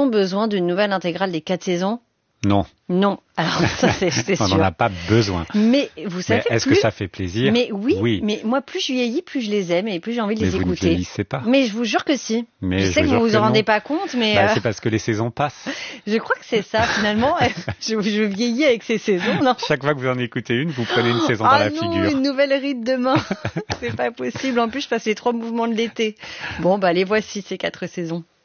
besoin d'une nouvelle intégrale des 4 saisons ? Non. Non. Alors ça, c'est sûr. On n'en a pas besoin. Mais vous savez, est-ce que ça fait plaisir ? Mais oui. Mais moi, plus je vieillis, plus je les aime et plus j'ai envie de les écouter. Mais vous ne vieillissez pas. Mais je vous jure que si. Mais je sais que vous vous en rendez pas compte, mais... c'est parce que les saisons passent. Je crois que c'est ça, finalement. je vieillis avec ces saisons, non ? Chaque fois que vous en écoutez une, vous prenez une saison dans la figure. Une nouvelle ride demain. C'est pas possible. En plus, je passe les 3 mouvements de l'été. Bon, les voici, ces 4 saisons.